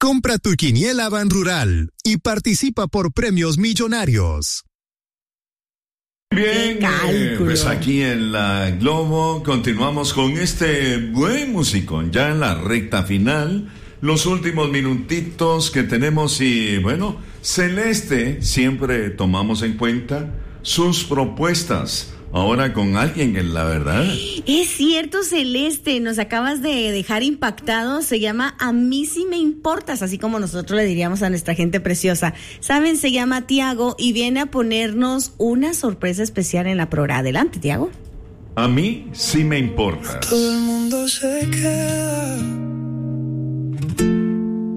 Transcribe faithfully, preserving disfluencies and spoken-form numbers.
Compra tu quiniela Ban Rural y participa por premios millonarios. Bien, eh, pues aquí en la Globo continuamos con este buen musicón, ya en la recta final, los últimos minutitos que tenemos y bueno, Celeste, siempre tomamos en cuenta sus propuestas. Ahora con alguien que la verdad. Es cierto, Celeste, nos acabas de dejar impactados. Se llama A mí sí me importas, así como nosotros le diríamos a nuestra gente preciosa. Saben, se llama Tiago y viene a ponernos una sorpresa especial en la programa. Adelante, Tiago. A mí sí me importas. Todo el mundo se queda